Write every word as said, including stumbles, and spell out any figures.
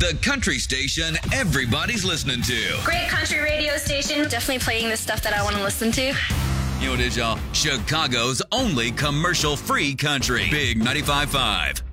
The country station everybody's listening to. Great country radio station. Definitely playing the stuff that I want to listen to. You know what it is, y'all? Chicago's only commercial-free country. Big ninety-five point five.